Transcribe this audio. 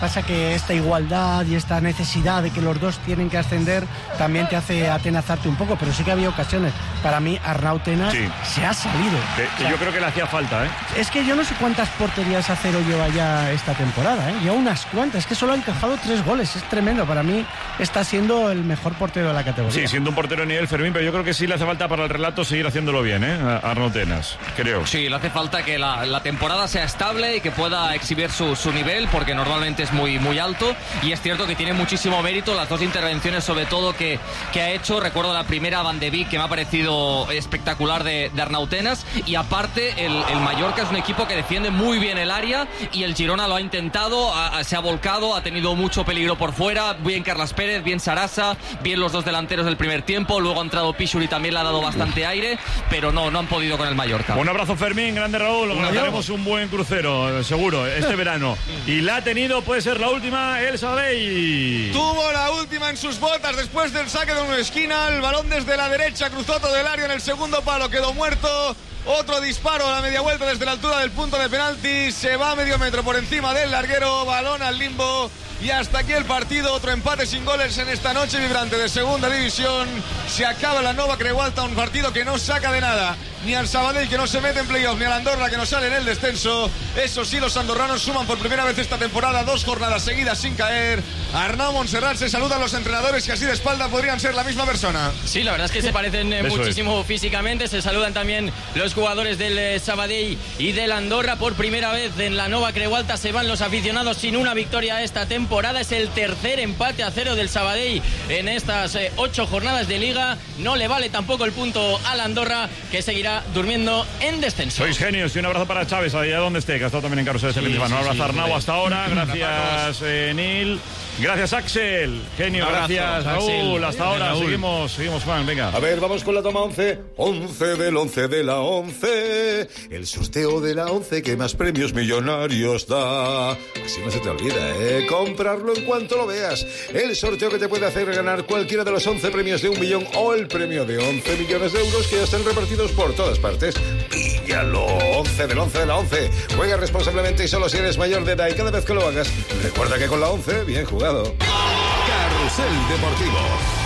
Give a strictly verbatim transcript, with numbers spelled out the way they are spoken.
Pasa que esta igualdad y esta necesidad de que los dos tienen que ascender también te hace atenazarte un poco, pero sí que había ocasiones. Para mí, Arnau Tenas sí. se ha salido. Que, que o sea, yo creo que le hacía falta, ¿eh? Es que yo no sé cuántas porterías a cero lleva ya esta temporada, ¿eh? Lleva unas cuantas, es que solo ha encajado tres goles, es tremendo. Para mí está siendo el mejor portero de la categoría. Sí, siendo un portero a nivel Fermín, pero yo creo que sí le hace falta para el relato seguir haciéndolo bien, ¿eh? A Arnau Tenas, creo. Sí, le hace falta que la, la temporada sea estable y que pueda exhibir su, su nivel, porque normalmente es muy, muy alto, y es cierto que tiene muchísimo mérito las dos intervenciones, sobre todo que, que ha hecho. Recuerdo la primera, Van de Beek, que me ha parecido espectacular de, de Arnau Tenas, y aparte el, el Mallorca es un equipo que defiende muy bien el área, y el Girona lo ha intentado, ha, se ha volcado, ha tenido mucho peligro por fuera, bien Carlas Pérez, bien Sarasa, bien los dos delanteros del primer tiempo, luego ha entrado Pichur y también le ha dado bastante aire, pero no, no han podido con el Mallorca. Un abrazo, Fermín, grande Raúl, organizaremos un buen crucero, seguro, este verano, y la ha tenido, puede ser la última, el Sabadell. Tuvo la última en sus botas después del saque de una esquina, el balón desde la derecha cruzó todo el área en el segundo palo, quedó muerto. Otro disparo a la media vuelta desde la altura del punto de penalti, se va a medio metro por encima del larguero, balón al limbo. Y hasta aquí el partido, otro empate sin goles en esta noche vibrante de segunda división. Se acaba la Nova Creualta, un partido que no saca de nada ni al Sabadell, que no se mete en playoff, ni al Andorra, que no sale en el descenso. Eso sí, los andorranos suman por primera vez esta temporada dos jornadas seguidas sin caer. Arnau Montserrat, se saludan los entrenadores que así de espalda podrían ser la misma persona. Sí, la verdad es que se parecen eh, muchísimo es. físicamente. Se saludan también los jugadores del eh, Sabadell y del Andorra. Por primera vez en la Nova Creualta se van los aficionados sin una victoria esta temporada. Es el tercer empate a cero del Sabadell en estas eh, ocho jornadas de liga. No le vale tampoco el punto al Andorra, que seguirá durmiendo en descenso. Sois genios, y un abrazo para Chávez, allá donde esté, que ha estado también en Carrusel de sí, sí, Un abrazo sí, Arnau sí, hasta ahora. Gracias, eh, Neil. Gracias, Axel. Genio, abrazo, gracias, Raúl. Hasta ahora, Raúl. seguimos, seguimos, Juan, venga. A ver, vamos con la toma once. once del once de la once. El sorteo de la once que más premios millonarios da. Así no se te olvida, ¿eh? Comprarlo en cuanto lo veas. El sorteo que te puede hacer ganar cualquiera de los once premios de un millón o el premio de once millones de euros que ya están repartidos por todas partes. Píllalo. once del once de la once. Juega responsablemente y solo si eres mayor de edad, y cada vez que lo hagas, recuerda que con la once, bien jugado. Carrusel Deportivo.